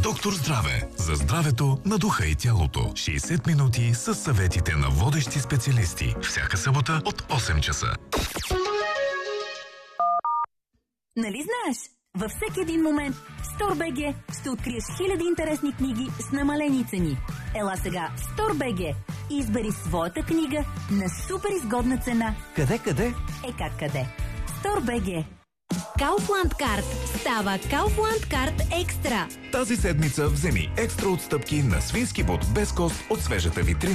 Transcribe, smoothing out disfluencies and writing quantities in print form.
Доктор Здраве. За здравето на духа и тялото. 60 минути с съветите на водещи специалисти. Всяка събота от 8 часа. Нали знаеш? Във всеки един момент в StoreBG ще откриеш хиляди интересни книги с намалени цени. Ела сега в StoreBG и избери своята книга на супер изгодна цена. Къде? Как къде? StoreBG. Kaufland Card става Kaufland Card Екстра. Тази седмица вземи екстра отстъпки на свински бот без кост от свежата витрина.